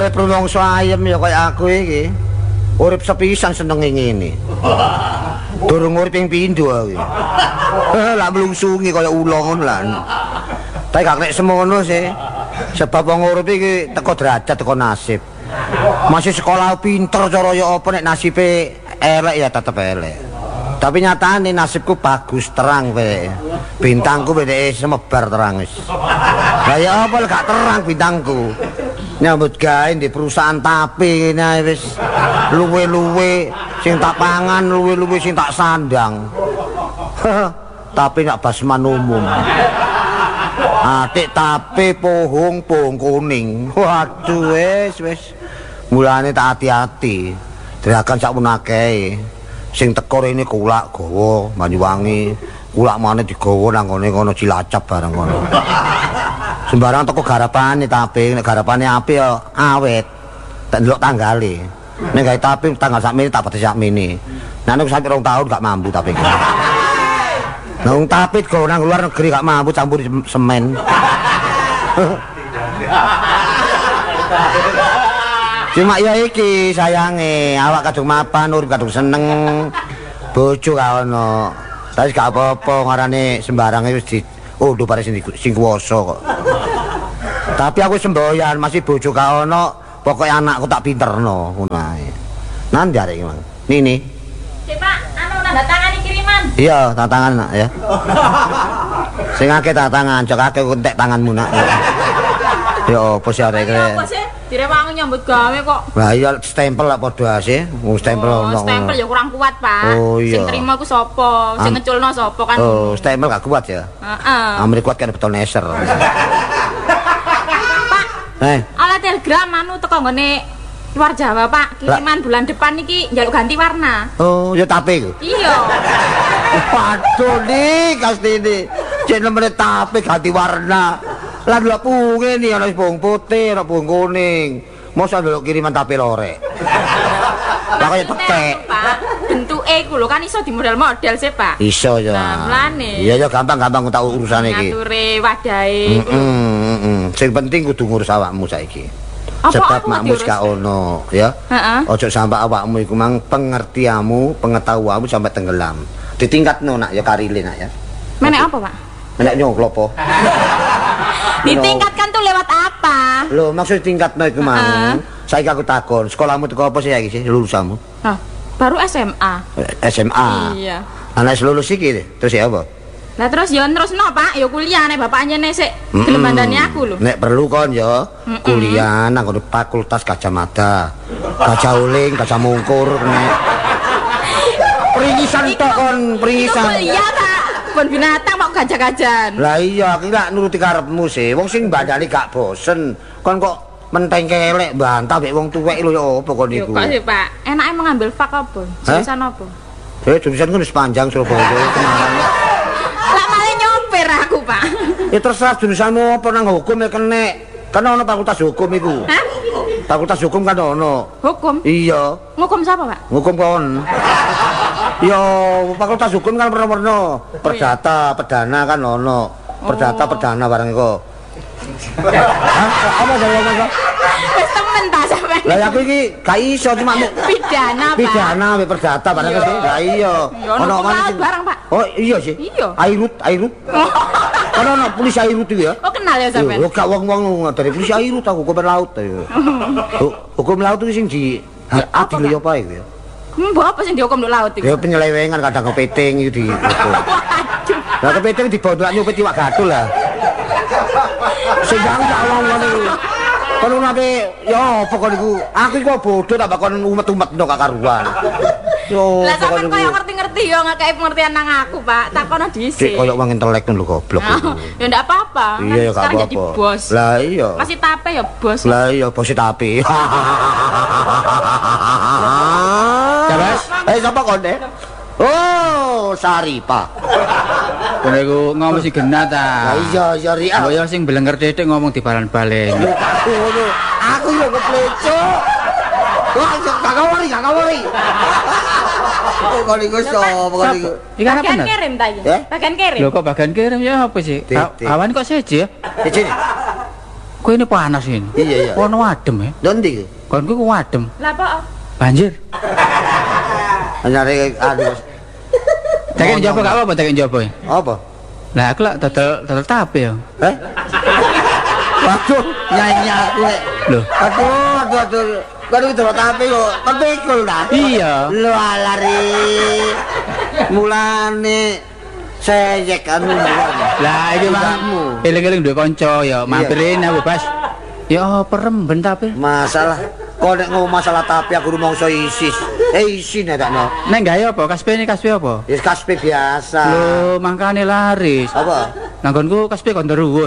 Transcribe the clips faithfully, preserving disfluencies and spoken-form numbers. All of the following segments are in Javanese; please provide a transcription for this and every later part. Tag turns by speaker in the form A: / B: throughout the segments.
A: urip rumangsa ayem ya kaya aku iki. Urip sepisan senenge ngene. Durung urip ping pindho aku. Lah mlungsungi kaya ula ngono lah. Tapi gak nek semono sih. Sebab wong urip iki teko derajat teko nasib. Masih sekolah pinter cara ya apa nek nasibe elek ya tetep elek. Tapi nyatane nasibku bagus terang wae. Bintangku wis semebar terang wis. Lah ya apa gak terang bintangku. Nyambut gawe di perusahaan tape kene wis luwe-luwe sing tak pangan luwe-luwe sing tak sandang. Tapi nak basman umum. Atik tape pohong pohong kuning. Waduh wis wis. Mulane tak hati-hati. Derakan sak punake. Sing teko rene kulak gawa Banyuwangi, kulak maneh digawa nang ngene kono Cilacap bareng kono. Sembarang teko garapane tape, nek garapane apik ya awet. Tak ndelok tanggale. Nek gawe tape tanggal sakmene tak pati sakmene. Nah nek sampe rong tahun gak mampu tape. Nah wong tape go nang luar negeri gak mampu campur semen. Cuma ya iki sayange, awak kadung mapan, urip kadung seneng. Bojo ka ono. Tapi gak apa-apa ngarane sembarang wis di ondo bare sing sing kuwasa kok. Tapi aku semboyan masih bojo ka ono, pokoke anakku tak pinterno ngono ae. Nandi arek iki, Mang. Nini.
B: Cek Pak, anu tanda tangan kiriman.
A: Iya, tanda tangan nak ya. Sing akeh tanda tangan, cok akeh entek tanganmu nak. Yo opo sih arek iki?
B: Opo sih? Direwangi nyambut gawe kok.
A: Lah iya stempel lah padha sih. Wong stempel ono.
B: Oh, stempel ya kurang kuat, Pak.
A: Oh, iya.
B: Sing trimo ku sapa? Sing ngeculno sapa kan?
A: Oh, stempel gak kuat ya?
B: Heeh.
A: Amri kuat kan betul neser.
B: Pak.
A: Eh,
B: oleh telegram anu teko nggone luar Jawa, Pak. Kiriman bulan depan iki njaluk ganti warna.
A: Oh, ya tape iku.
B: Iya.
A: Waduh nih, Kastini. Cek nomor tape ganti warna. Lah lho punge ni ana bawang putih, ana bawang kuning. Mosok ndelok kiriman tape lorek. Lah kaya tekek.
B: Pak, bentuke iku lho kan iso dimodel-model sih, Pak.
A: Iso ya.
B: Nah, mlane.
A: Iya ya gampang-gampang tak urusane iki.
B: Ngature wadahe.
A: Heeh, heeh. Sing penting kudu ngurus awakmu saiki.
B: Apa
A: Sebab
B: aku
A: makmu
B: diurus?
A: gak ono, ya.
B: Heeh.
A: Ojo sampai awakmu iku mang pengertianmu, pengetahuanmu sampai tenggelam. Ditingkatno nak ya karile nak ya.
B: Menek apa, Pak?
A: Menek nyoklopo.
B: Ditingkatkan tuh lewat apa?
A: Loh, maksud tingkatno iku mang. Saiki aku takon, sekolahmu teko apa sih iki sih lulusanmu?
B: Hah, baru S M A.
A: S M A.
B: Iya.
A: Anak lulus iki terus ya apa?
B: Lah terus ya terusno, Pak, ya kuliah nek bapaknya nek sik gelem bandani aku lho.
A: Nek perlu kon ya kuliah nang Fakultas Gajah Mada. Gajah Uling, Gajah Mungkur nek. Peringisan tok kon, peringisan.
B: Kuliah, Pak. Bon binatang kok gajah-gajahan.
A: Lah iya, iki lak nuruti karepmu sih. Wong sing bandani gak bosen. Kon kok menteng kelek bantah mek wong tuwek lho ya apa kon
B: Yo
A: niku.
B: kok sih, Pak. Enake mengambil fak apa? Jurusan apa?
A: Eh, jurusan kan wis panjang Surabaya kemarin.
B: Lah malah nyopir aku, Pak.
A: Ya terserah jurusanmu apa nang hukum ya kene. Kan ono fakultas hukum iku.
B: Hah?
A: Fakultas hukum kan ono.
B: Hukum?
A: Iya,
B: Hukum siapa, Pak?
A: hukum kon. Ya, fakultas hukum kan pernah-pernah. Perdata, perdana kan ono. Perdata, perdana bareng kok. Hah? Apa saya ngomong?
B: Wis temen ta sampe.
A: Lah aku iki gak iso cuma mau
B: Pidana, Pak.
A: pidana mbek perdata bareng sih. Lah iya.
B: Ya ono laut bareng, Pak.
A: Oh, iya sih.
B: Iya.
A: Airut, Airut. Kan ono polisi Airut itu ya.
B: Oh, kenal ya sampe.
A: Yo gak wong-wong dari polisi Airut aku hukum laut ya. Hukum laut itu sing di adil ya apa iku ya.
B: Hmm, mbok apa sing dihukum nduk laut iku?
A: Ya penyelewengan kadang kepiting itu di. Lah kepiting dibondok nyupit iwak gadul lah. Sing gak ngomong ngene iki. Kono nabe ya apa kon iku? Aku iku bodoh tak bakon umet-umetno gak karuan. Yo,
B: Lah sampean koyo ngerti-ngerti yo ngakei pengertian nang aku, Pak. Takono dhisik.
A: Cek koyo wong intelek lho goblok iku.
B: Ya ndak apa-apa.
A: Iya ya gak
B: Sekarang jadi
A: apa-apa.
B: bos.
A: Lah iya.
B: Masih tape ya bos.
A: Lah iya bos tapi. Terus, eh sapa kon eh? Oh, Saripa.
C: Kowe iku ngomong sing genah ta.
A: Lah iya iya Ria.
C: Kok ya sing blenger titik ngomong dibalan-balen.
A: Aku ngono. Aku yo kepleco. Wah, gak kawari, gak kawari. Kok niku sapa kok niku?
C: Iki apa
B: Bagian
C: bener?
B: kirim ta iki?
A: Eh?
B: Bagian kirim.
C: Lho kok bagian kirim ya apa sih?
A: Titik.
C: Awan kok seje ya?
A: Cicin.
C: Kowe ini panas ini.
A: Iya, iya.
C: Ono adem ya.
A: Nanti ke?
C: Kon ku adem.
B: Lah apa?
C: Banjir.
A: Nyari aduh.
C: Tekek njaba gak apa-apa tekek njaba.
A: Apa?
C: Lah aku lak dodol dodol tape ya.
A: Eh? Waduh, nyanyi aku.
C: Loh.
A: Aduh, aduh, aduh. Baru itu tapi kok kepikul dah.
C: Iya.
A: Lu alari. Mulane seyek anu mulane.
C: Lah iki mah eling-eling duwe kanca ya mampirin aku Bas. Ya peremben tapi.
A: Masalah kok nek ngomong masalah tapi aku rumangsa isis. Eh isin ya takno.
C: Neng gawe apa? Kaspe ini kaspe apa?
A: Ya kaspe biasa.
C: Lho, mangkane laris.
A: Apa?
C: Nanggonku kaspe kon teruwo.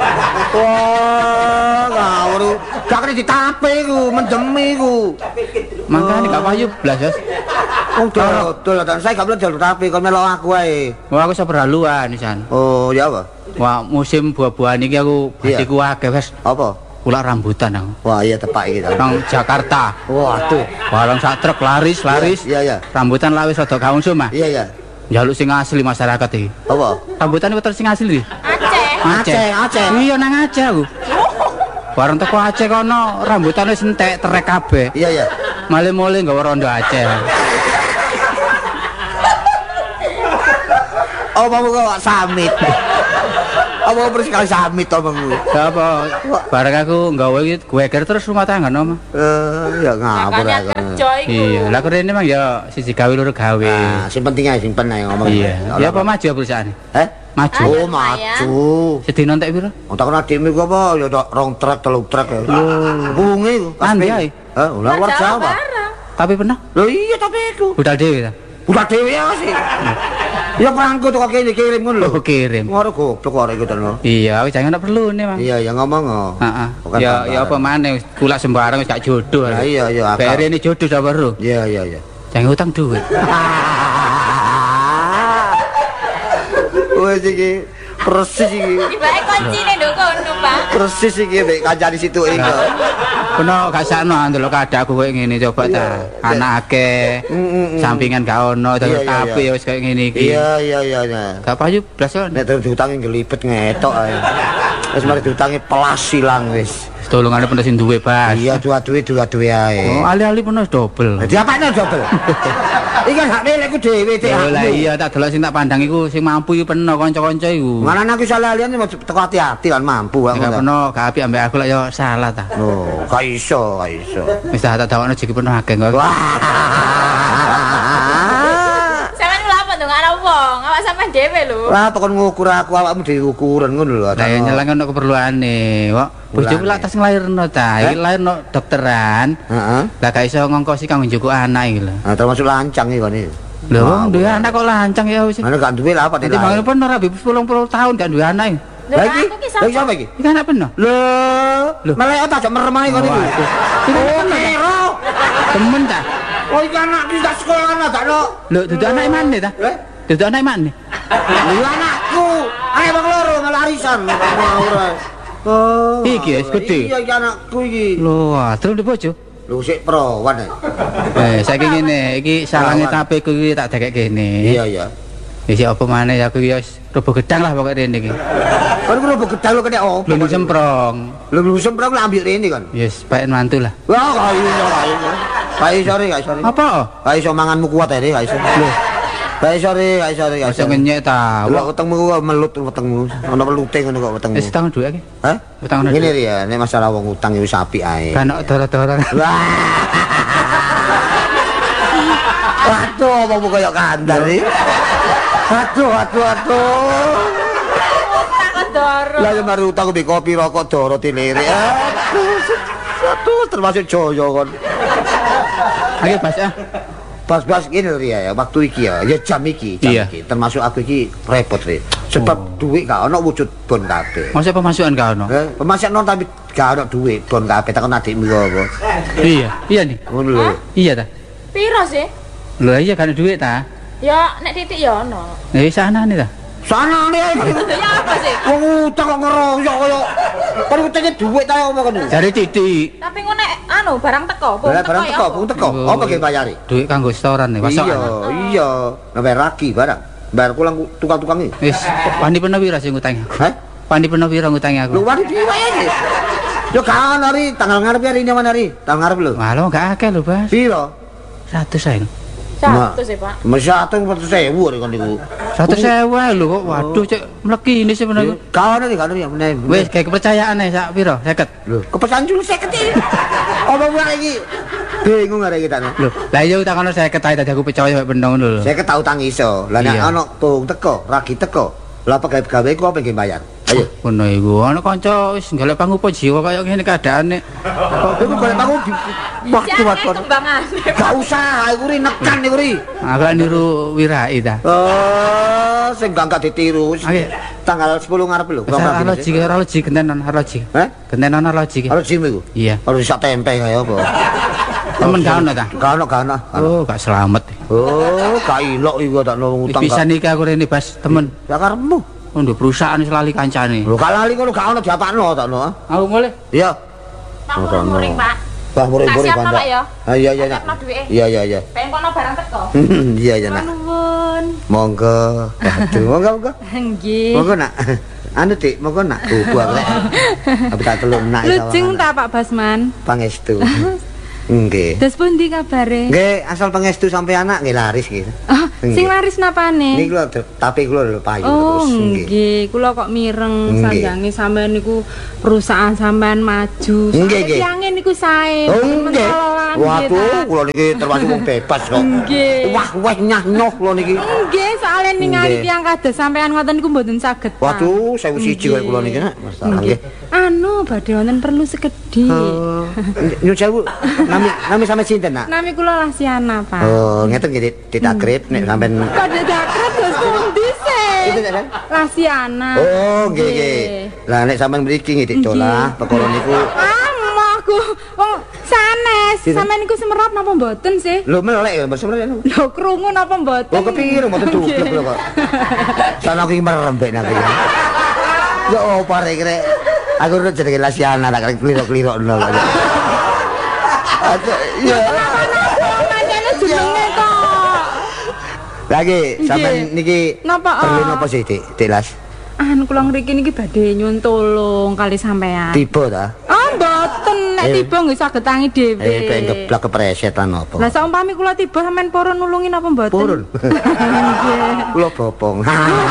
A: Wah, ngawur. Gak kena ditape iku, mendemi iku.
C: Mangkane gak payu blas, Mas.
A: Wong dodol dan saya gak boleh dodol tapi kon melok aku ae.
C: Wah, aku seberhaluan pisan.
A: Oh, ya apa?
C: Wah, musim buah-buahan iki aku badiku akeh, Mas.
A: Apa?
C: Ulak rambutan aku.
A: Wah, iya tepak iki.
C: Nang Jakarta.
A: Waduh.
C: Barang sak truk laris, laris.
A: Iya, iya.
C: Rambutan lawis rada kaungsum, Mas.
A: Iya, iya.
C: Njaluk sing asli masyarakat iki.
A: Apa?
C: Rambutan iku terus sing asli.
B: Aceh.
A: Aceh, Aceh.
C: Iya nang Aceh aku. Bareng teko Aceh kono rambutan wis entek terek kabeh.
A: Iya, iya.
C: Male-male nggawa rondo Aceh.
A: Oh, mau kok samit. Apa persis kali samit omongmu?
C: Ya apa? Bareng aku nggawe iki geger terus rumah tangga no.
A: Eh, ya ngapur
B: Makanya
A: aku.
B: kerja iku.
C: Iya, lah kene mang ya siji gawe loro gawe.
A: Nah, sing penting ae simpen ae ngomong.
C: Iya. Ya apa maju perusahaan?
A: Eh?
C: Maju.
A: Oh,
B: Ayo,
A: maju.
C: Sedina entek piro?
A: Untak adikmu iku apa? Ya tok rong truk, telu truk ya. Bunge iku.
C: Andi ae.
A: Heh, ulah luar Jawa.
C: Tapi pernah
A: Lho iya tapi iku.
C: budal dhewe ta?
A: Udah dhewe ya sih. Ya perangko tuh kene kirim ngono lho.
C: Oh, kirim.
A: Ngono goblok kok iku tenan.
C: Iya, aku jangan perlu nih, Mang.
A: Iya, ya ngomong oh.
C: Heeh.
A: Bukan
C: Ya
A: gambaran.
C: ya apa maneh kulak sembarang wis gak jodoh.
A: Nah, iya iya akal.
C: Bayar ini jodoh dah baru.
A: Iya iya iya.
C: Jangan utang duit.
A: Wes iki persis iki.
B: Tibake kuncine nduk kono, Pak.
A: Persis iki mek kancane situ iki.
C: Kono gak sakno ndelok kadakku koyo ngene coba ta. Anak akeh. Sampingan gak ono terus
A: Iya, iya,
C: tapi
A: iya.
C: ya wis koyo ngene iki.
A: Iya iya iya iya.
C: Gak payu blas kok.
A: Nek terus diutangi ngelipet ngetok ae. Wis mari diutangi pelas ilang wis.
C: Tolongane pun sing duwe, Bas.
A: Iya dua-duwe dua-duwe ae.
C: Oh, ali-ali pun wis double.
A: Dadi apane dobel? Iki kan hak milikku dhewe cek.
C: Oh, lah iya tak delok sing tak pandang iku sing mampu iku peno kanca-kanca iku.
A: Mana aku salah liyan mau teko hati-hati kan mampu aku.
C: Gak peno gak apik ambek aku lak ya salah ta.
A: Oh, gak iso, gak iso.
C: Wis tak dakno jeki peno akeh kok.
A: Wah.
B: Sampeyan lho apa nduk ana wong, awak sampean dhewe lho.
A: Lah tekon ngukur aku awakmu dhewe ukuran ngono lho.
C: Lah ya nyelang ono keperluane, kok. Bojoku lak tas nglairno ta, iki lairno dokteran.
A: Heeh.
C: Lah gak iso ngongkosi kanggo njukuk anak iki lho.
A: Nah, termasuk lancang iki kon iki.
C: Lho, wong duwe anak kok lancang ya wis.
A: Ana gak duwe lah apa
C: Dadi bangun pun ora bibit sepuluh tahun gak duwe anak.
B: Lho,
A: Lah iki,
B: aku ki
A: lah iki
B: sapa?
A: sapa iki?
C: Iki anak peno.
A: Lho,
C: Lho.
A: melek tak jak merem ae kon iki.
C: Waduh.
A: Oh, kero.
C: Temen ta?
A: Oh, iki anak iki tak sekolah ana tak no.
C: Lho, dudu anak mana ta?
A: Eh?
C: Dudu anak mana?
A: Lho anakku. Ae wong loro malah arisan. Ngawur ae. Oh.
C: Iki wis gede.
A: Iya, iki anakku iki.
C: Lho, ah, terus di bojo.
A: Lho sik perawan ae.
C: Eh, saiki ngene, iki salange tapeku iki tak dekek kene.
A: Iya, iya.
C: Wis apa maneh aku iki wis robo gedang lah pokoke rene iki.
A: Kon kulo gedang lo kene opo?
C: Belum semprong.
A: Lho lho semprong lah ambil rene kan.
C: Yes, baik mantu lah.
A: Wah, kaya iso kaya. Kaya sore, kaya sore.
C: Apa?
A: Kaya iso manganmu kuat ae, kaya iso. Lho. Kaya sore, kaya sore, kaya
C: Iso
A: sore.
C: ngenyek ta.
A: Lho wetengmu kok melut wetengmu. Ono pelute ngono kok wetengmu.
C: Wis tangan dhuwit iki.
A: Hah?
C: Utang ono.
A: Ngene ya, nek masalah wong utang wis apik ae.
C: Kan ono doro-doro.
A: Wah. Waduh, apa kaya kandar iki? Aduh, aduh, aduh.
B: Takon doro.
A: Lah ya mari utang mbek kopi rokok doro dilirik. Aduh, aduh, termasuk joyo kon.
C: Ayo Bas ah.
A: Pas-pas gini lho ya, waktu iki ya, ya jam iki, jam
C: Iya.
A: iki. Termasuk aku iki repot Ri. Sebab duit gak ono wujud bon kabeh.
C: Masa pemasukan ka ono?
A: Eh, pemasak non tapi gak ono duit bon kabeh takon adikmu apa.
C: Iya, iya nih.
A: Ngono lho.
C: Iya ta.
B: Piro sih?
C: Lho iya kan duit ta.
B: Ya nek titik ya ono.
C: Lah wis anane ta.
A: Sana nih.
B: Ya apa sih?
A: Wong utang kok ngeroyok kaya. Kan utangnya duit ta apa kan.
C: Jare titik.
B: Tapi ngono nek anu barang teko, bung
A: Lah
B: teko
A: barang
B: ya
A: teko,
B: apa?
A: bung teko. Apa ge bayari?
C: Duit kanggo setoran nih,
A: Iya,
C: masakan.
A: iya. Ngebayar lagi barang. Bayar pulang tukang-tukang iki.
C: Wis, wani peno pira sing utang aku?
A: Hah?
C: Wani peno pira ngutangi aku?
A: Lho wani pira iki? Yo gak ono ri, tanggal ngarep ya rene mana ri? Tanggal ngarep lho.
C: Walah gak akeh lho, Bas.
A: Pira?
C: seratus ae.
B: Satu sih, Pak.
A: Mas satu seratus ribu kon niku.
C: seratus ribu ae lho kok. Waduh, cek mlekine sih bener.
A: Gak ono ri, gak ono ya meneh.
C: Wis kayak kepercayaan ae sak pira? seket.
A: Lho, kepercayaan dulu seket iki. Apa wae iki? Bingung arek kita.
C: Lho, lah iya tak ono seket ae tadi aku percaya mek bener ngono lho.
A: Saya ketau tang iso. Lah nek
C: Iya.
A: ana tung teko, ragi teko. Lah pegawe-gawe iku apa nggih bayar? Ayo.
C: Ngono iku, ana kanca wis golek pangupa jiwa kaya ngene keadaane.
A: Kok iku golek aku di waktu waktu.
B: Kembangan.
A: Gak usah, iku ri nekan iku ri.
C: Aku lak niru wirai ta.
A: Oh, sing gak gak ditiru.
C: Oke.
A: Tanggal sepuluh ngarep lho.
C: Ora loji, ora loji gentenan ora loji.
A: Hah?
C: Gentenan ora loji.
A: Harus jim iku.
C: Iya.
A: Harus sak tempe kaya apa?
C: Temen gak ono ta?
A: Gak ono, gak ono.
C: Oh, gak selamat.
A: Oh, gak ilok iku tak nang utang.
C: Bisa nikah aku rene Bas, temen.
A: Ya karepmu.
C: Untuk perusahaan wis lali kancane.
A: Lho gak lali ngono gak ono diapakno tak no.
C: Aku mulai.
A: Iya.
B: Pak muring, Pak.
A: Bah muring-muring
B: Tak siapno, Pak, ya?
A: Ah iya iya. Nak.
B: Siapno duwike.
A: Iya iya iya.
B: Pengen kono barang teko.
A: Iya iya nak.
B: Nuwun.
A: Monggo. Aduh, monggo monggo.
B: Nggih.
A: Monggo nak. Anu Dik, monggo nak. Oh, buah rek. Tapi tak teluk nak iso.
D: Lujeng ta Pak Basman?
A: Pangestu. Nggih.
D: Terus pundi kabare?
A: Nggih, asal pangestu sampai anak nggih laris nggih.
D: Ah, sing laris napane?
A: Niki lho tapi kula lho payu
D: Oh,
A: terus nggih.
D: nggih. Kula kok mireng
A: Nggih.
D: sanjange sampean niku perusahaan sampean maju.
A: Nggih, nggih.
D: Tiange niku sae.
A: Oh
D: mboten
A: nggih.
D: mentoloan, nggih,
A: Waduh,
D: ta.
A: kula niki termasuk wong bebas kok.
D: Nggih.
A: Wah, wah nyah nyoh kula niki.
D: Nggih, soalnya ningali
A: Nggih.
D: tiyang kados sampean ngoten niku mboten saged. Pak.
A: Waduh, saya siji kaya kula niki nak. Masalah nggih.
D: Anu, badhe wonten perlu sekedhik.
A: Oh, nyun sewu. Nami nami sampe sinten nak?
D: Nami kula Lasiana, Pak.
A: Oh, ngeten nggih ditakrib nek sampean.
D: Kok dakrep terus pundi sih?
A: Itu kan?
D: Lasiana.
A: Oh, nggih nggih. Lah nek sampean mriki nggih Dik Colah, perkara niku.
D: Ah, aku wong sanes.
A: Sinten?
D: Sampeyan niku semerap napa mboten sih?
A: Lho melek ya, Mas Semren.
D: Lho krungu napa mboten?
A: Oh, kepikir mboten dublek lho kok. Sana aku iki merembek nang iki. Ya opo rek rek. Aku udah jenenge Lasiana tak klirok-klirok ngono lho. Aduh, iya.
D: Pancene jenenge kok.
A: Lagi sampean
D: Nggih.
A: niki
D: Napa,
A: perlu
D: ah?
A: napa sih Dik? Dik Las?
D: Anu kula ngriki niki badhe nyuwun tulung kali sampean.
A: Tiba ta?
D: Oh, mboten. Nek
A: Eh.
D: tiba nggih saged tangi dhewe.
A: Eh, pengen geblak kepresetan apa?
D: Lah saumpami kula tiba sampean purun nulungi napa mboten?
A: Purun.
D: Nggih.
A: Kula bopong.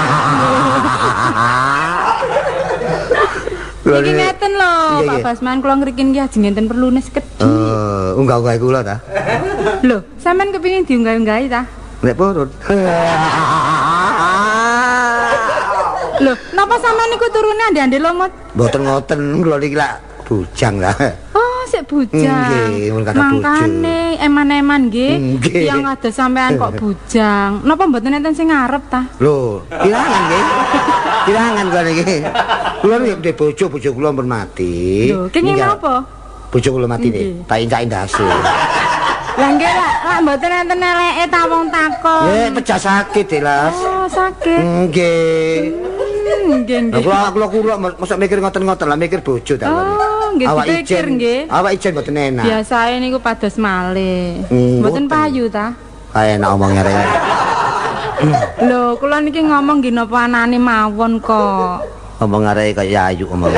D: Niki ngeten lho,
A: Iya,
D: Pak
A: iya.
D: Basman kula ngriki niki ajeng ngenten perlune sekedhik.
A: Eh, unggah-unggah kula ta?
D: Lho, sampean kepengin diunggah-unggahi ta?
A: Nek purun.
D: Lho, napa sampean niku turune ande-ande lomot?
A: Mboten ngoten, kula niki lak bujang lah.
D: Oh, sik bujang.
A: Nggih, mun kata bojo.
D: Mangkane eman-eman nggih.
A: Nggih.
D: Yang kados sampean kok bujang. Napa mboten enten sing ngarep ta?
A: Lho, kirangan nggih. Kirangan kula niki. Kula niki ndek bojo, bojo kula pun mati.
D: Lho, kenging
A: Ninggal-
D: napa?
A: Bojo kula mati nih,
D: Nggih.
A: tak incak indase.
D: Lah nggih lah, lah mboten enten eleke ta wong takon.
A: Eh, pecah sakit, Delas.
D: Oh, sakit.
A: Nggih.
D: Hmm, Nggih,
A: Lah
D: nggih.
A: kula kula kula mosok mikir ngoten-ngoten lah mikir bojo ta.
D: Oh, nggih
A: Awak
D: dipikir
A: ijen,
D: nggih.
A: awak ijen mboten enak.
D: Biasae niku pados malih.
A: Hmm,
D: Mboten
A: mboten.
D: payu ta?
A: Kayak enak omongnya rek.
D: Lho, kula niki ngomong nggih napa anane mawon kok.
A: Omong arek kaya ayu omong.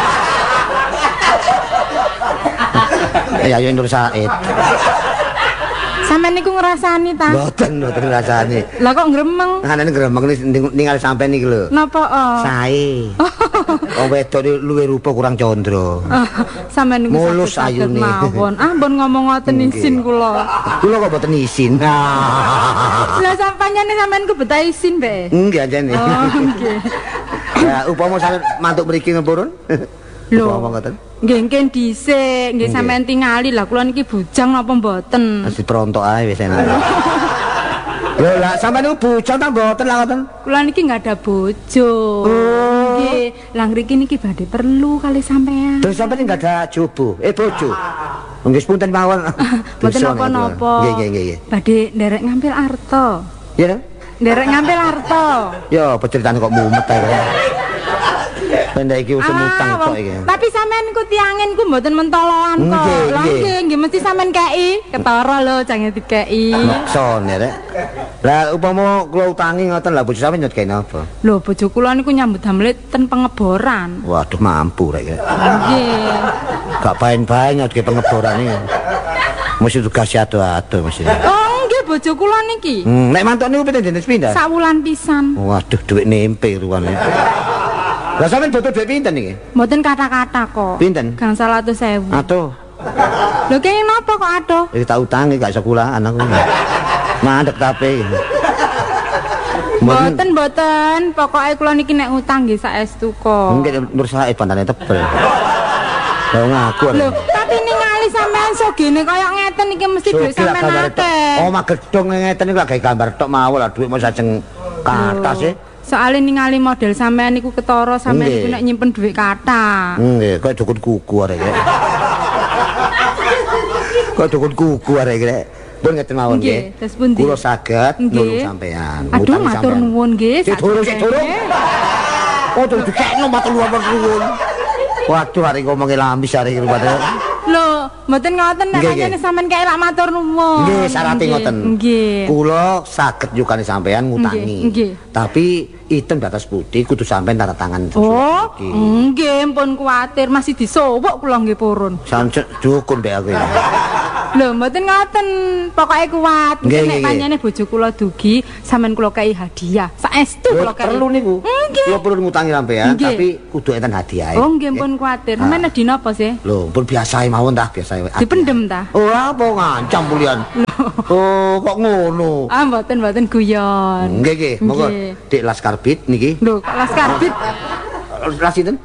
A: Ya ayu Nur Said.
D: Sampeyan niku ngrasani ta?
A: Mboten mboten rasane.
D: Lah kok gremeng?
A: Anane gremeng ning- ningali sampean iki lho.
D: Napa oh?
A: Sae. Wong wedok iki luwih rupa kurang condro.
D: Sampeyan niku
A: Mulus
D: saged-saged
A: ayune.
D: mawon. Ah, mbon ngomong ngoten
A: Nggih.
D: isin kula.
A: Kula kok mboten isin.
D: Lah sampanyane sampeyan ku betah isin, Mbak.
A: Nggih anjene.
D: Oh, nggih.
A: Ya upama sampean mantuk mriki ngepurun.
D: Lho.
A: Upama ngoten.
D: Nggih, nggih dhisik, nggih
A: Nggih.
D: sampeyan tingali lah kula niki bujang napa mboten.
A: Mesti prontok ae wis enak. Lho lah sampean niku bujang ta mboten lah ngoten.
D: Kula niki nggak ada bojo.
A: Oh.
D: Nggih, lah ngriki niki badhe perlu kali sampean.
A: Terus sampean enggak ada jobo. Eh bojo. Nggih sepunten mawon.
D: Mboten
A: Dosa
D: napa-napa.
A: niku. Nggih nggih nggih nggih.
D: Badhe nderek ngambil arta.
A: Ya kan?
D: Nderek ngambil arta.
A: Ya apa ceritane kok mumet ae. Pendek iki usum utang
D: Ah,
A: tok
D: wong-
A: iki.
D: Tapi sampean ku tiangen ku mboten mentoloan kok.
A: Nggih,
D: Lah
A: nggih.
D: nggih, nggih mesti sampean kei. Ketara lho jange dikei.
A: Makson ya rek. Lah upama kula utangi ngoten lah bojo sampeyan nyot gawe napa?
D: Lho bojo kula niku nyambut damel ten pengeboran.
A: Waduh mampu rek.
D: Nggih.
A: Gak bain-bain nyot gawe pengeboran iki. Mesti tugas ado-ado mesti.
D: Oh nggih bojo kula niki.
A: Hmm, nek mantuk niku pinten dinten pindah?
D: Sak wulan pisan.
A: Waduh dhuwit nempe ruwane. Lah sampeyan butuh dhuwit pinten iki?
D: Mboten kata-kata kok.
A: Pinten?
D: Gangsal atus ewu.
A: Atuh.
D: Lho kene napa kok adoh?
A: Iki tak utangi gak sekolahan aku. Mandek tape.
D: Mboten mboten, pokoke kula niki nek utang nggih saestu kok.
A: Nggih Nur Said bandane tebel. Lah ngaku.
D: Lho, tapi ningali sampean sogene kaya ngeten iki mesti dhuwit sampean akeh.
A: Oh, mak gedung ngeten iki lak gawe gambar tok mawon lah dhuwit mau sajeng kathah sih.
D: Soale ningali model sampean niku ketara sampean niku nek nyimpen dhuwit kathah.
A: Nggih, kaya dukun kuku arek iki. Kaya dukun kuku arek iki. Pun ngeten mawon nggih. Kula saged nulung sampean.
D: Aduh matur nuwun nggih.
A: Durung sik durung. Oh, durung dikekno matur nuwun. Waduh arek ngomongi lamis arek iki rupane.
D: Lho, mboten ngoten nek pancen sampean kaya lak matur nuwun.
A: Nggih, syaraté ngoten.
D: Nggih.
A: Kula saged yukane sampean ngutangi. Tapi item batas putih kudu sampean tanda tangan
D: Oh, nggih, pun kuwatir masih disowok kula nggih purun.
A: Sancet dukun mbek aku iki.
D: Lho, mboten ngoten. Pokoke kuat. Nek pancene bojo kula dugi, sampean kula kei hadiah. Saestu kula kei.
A: Perlu niku. Kula perlu ngutangi sampean, tapi kudu enten hadiah.
D: Oh, nggih pun kuwatir. Sampeyan dina apa sih?
A: Lho, pun biasa mawon tah, biasa wae.
D: Dipendem tah?
A: Oh, apa ngancam bulian. Oh, kok ngono?
D: Ah, mboten mboten guyon.
A: Nggih, nggih. Monggo Dik Laskar Bit niki.
D: Lho, kok Laskar Bit?
A: Las sinten?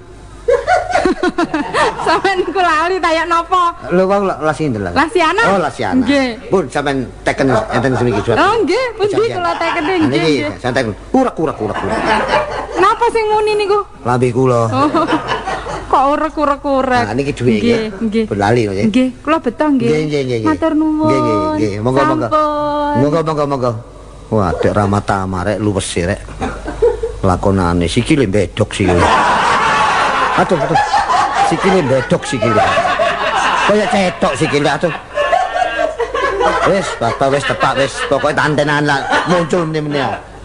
D: Sampeyan niku lali kaya napa?
A: Lho, kok las sinten lah?
D: Lasiana?
A: Oh, Lasiana.
D: Nggih.
A: Pun sampean teken enten semiki suatu.
D: Oh, nggih, pundi kula tekene nggih.
A: Niki, sampean teken. Kurak-kurak kurak.
D: Napa sing muni niku?
A: Lambe kula.
D: Kok urek-urek-urek.
A: Nah, niki dhuwit nggih.
D: Nggih.
A: Berlali nggih.
D: Nggih, kula beto nggih.
A: Nggih, nggih, nggih.
D: Matur nuwun.
A: Nggih, nggih, nggih. Monggo, monggo.
D: Sampun.
A: Monggo, monggo, monggo. Wah, Dek Ramata amarek luwes rek. Lakonane sikile bedok sikile. Aduh, aduh. Sikile bedok sikile. Kaya cetok sikile aduh. Wis, bapak wis tepak wis, pokoke tantenan lah muncul meneh-meneh.